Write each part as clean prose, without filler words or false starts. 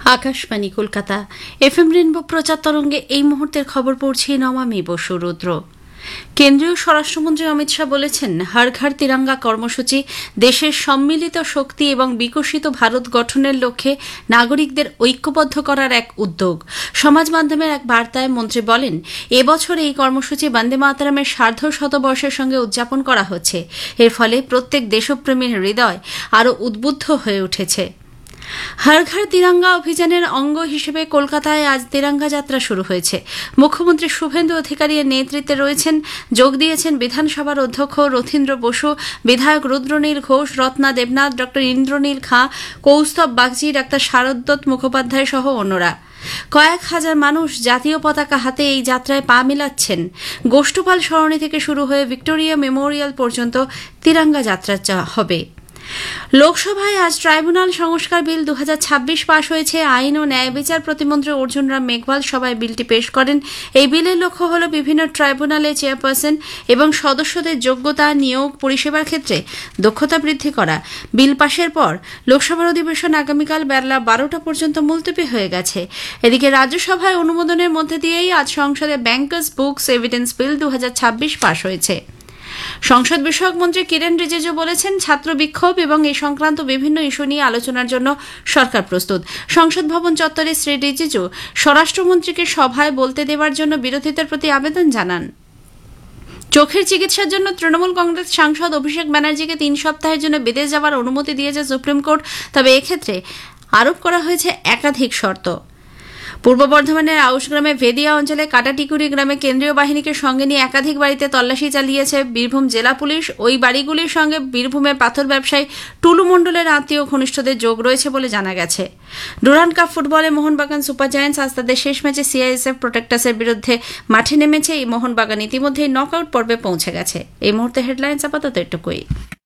Akashvani Kolkata FM rainbow প্রচার তরঙ্গে এই মুহূর্তের খবর পড়ছি নমামি বসু রুদ্র। কেন্দ্রীয় স্বরাষ্ট্রমন্ত্রী অমিত শাহ বলেছেন, হর ঘর তিরঙ্গা কর্মসূচি দেশের সম্মিলিত শক্তি এবং বিকশিত ভারত গঠনের লক্ষ্যে নাগরিকদের ঐক্যবদ্ধ করার এক উদ্যোগ। সমাজ মাধ্যমের এক বার্তায় মন্ত্রী বলেন, এবছর এই কর্মসূচি বন্দে মাতরমের সার্ধ শতবর্ষের সঙ্গে উদযাপন করা হচ্ছে। এর ফলে প্রত্যেক দেশপ্রেমীর হৃদয় আরও উদ্বুদ্ধ হয়ে উঠেছে। হর ঘর তিরঙ্গা অভিযানের অঙ্গ হিসেবে কলকাতায় আজ তিরঙ্গা যাত্রা শুরু হয়েছে। মুখ্যমন্ত্রী শুভেন্দু অধিকারী এর নেতৃত্বে রয়েছেন। যোগ দিয়েছেন বিধানসভার অধ্যক্ষ রথীন্দ্র বসু, বিধায়ক রুদ্রনীল ঘোষ, রত্না দেবনাথ, ড ইন্দ্রনীল খাঁ, কৌস্তব বাগচি, ডাঃ শারদত্ত মুখোপাধ্যায় সহ অন্যরা। কয়েক হাজার মানুষ জাতীয় পতাকা হাতে এই যাত্রায় পা মিলাচ্ছেন। গোষ্ঠপাল সরণি থেকে শুরু হয়ে ভিক্টোরিয়া মেমোরিয়াল পর্যন্ত তিরঙ্গা যাত্রা হবে। লোকসভায় আজ ট্রাইব্যুনাল সংস্কার বিল 2026 পাশ হয়েছে। আইন ও ন্যায় বিচার প্রতিমন্ত্রী অর্জুন রাম মেঘওয়াল সভায় বিলটি পেশ করেন। এই বিলের লক্ষ্য হল বিভিন্ন ট্রাইব্যুনালের চেয়ারপারসন এবং সদস্যদের যোগ্যতা, নিয়োগ, পরিষেবার ক্ষেত্রে দক্ষতা বৃদ্ধি করা। বিল পাশের পর লোকসভার অধিবেশন আগামীকাল বেলা 12টা পর্যন্ত মুলতবি হয়ে গেছে। এদিকে রাজ্যসভায় অনুমোদনের মধ্যে দিয়েই আজ সংসদে ব্যাংকার্স বুকস এভিডেন্স বিল 2026 পাশ হয়েছে। সংসদ বিষয়ক মন্ত্রী কিরেন রিজিজু বলেছেন, ছাত্র বিক্ষোভ এবং এই সংক্রান্ত বিভিন্ন ইস্যু নিয়ে আলোচনার জন্য সরকার প্রস্তুত। সংসদ ভবন চত্বরে শ্রী রিজিজু স্বরাষ্ট্রমন্ত্রীকে সভায় বলতে দেওয়ার জন্য বিরোধীদের প্রতি আবেদন জানান। চোখের চিকিৎসার জন্য তৃণমূল কংগ্রেস সাংসদ অভিষেক ব্যানার্জিকে 3 সপ্তাহের জন্য বিদেশ যাওয়ার অনুমতি দিয়েছে সুপ্রিম কোর্ট। তবে এক্ষেত্রে আরোপ করা হয়েছে একাধিক শর্ত। পূর্ব বর্ধমানের আউশগ্রামে ভেদিয়া অঞ্চলে কাটাটিকুড়ি গ্রামে কেন্দ্রীয় বাহিনীকে সঙ্গে নিয়ে একাধিক বাড়িতে তল্লাশি চালিয়েছে বীরভূম জেলা পুলিশ। ওই বাড়িগুলির সঙ্গে বীরভূমের পাথর ব্যবসায়ী টুলু মণ্ডলের আত্মীয় ঘনিষ্ঠদের যোগ রয়েছে বলে জানা গেছে। ডুরান্ড কাপ ফুটবলে মোহনবাগান সুপার জায়ান্টস আজ তাদের শেষ ম্যাচে সিআইএসএফ প্রোটেক্টাসের বিরুদ্ধে মাঠে নেমেছে। এই মোহনবাগান ইতিমধ্যেই নকআউট পর্বে পৌঁছে গেছে। এই মুহূর্তে হেডলাইন্স আপাতত এটুকুই।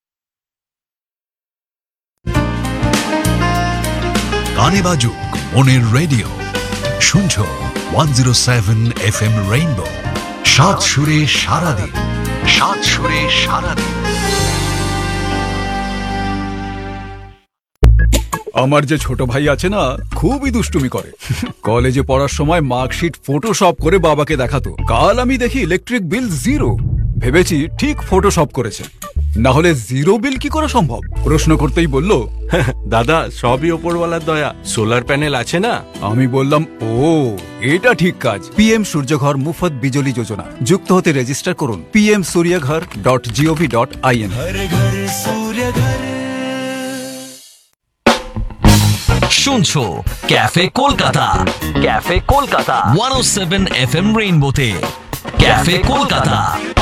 গানে বাজুক মনের রেডিও, শুনছো 107 FM রেইনবো। সাত সুরে সারাদিন, সাত সুরে সারাদিন। আমার যে ছোট ভাই আছে না, খুবই দুষ্টুমি করে। কলেজে পড়ার সময় মার্কশিট ফটোশপ করে বাবাকে দেখাতো। কাল আমি দেখি ইলেকট্রিক বিল 0। ভেবেছি ঠিক ফটোশপ করেছে, না হলে 0 বিল কি করে সম্ভব? প্রশ্ন করতেই বলল, দাদা সবই ওপরওয়ালার দয়া, সোলার প্যানেল আছে না। আমি বললাম, ও এটা ঠিক কাজ। পিএম সূর্যঘর মুফত বিজলি যোজনা, যুক্ত হতে রেজিস্টার করুন pmsuryaghar.gov.in। শুনছো cafe Kolkata, cafe Kolkata 107 FM রেইনবোতে। Cafe Kolkata.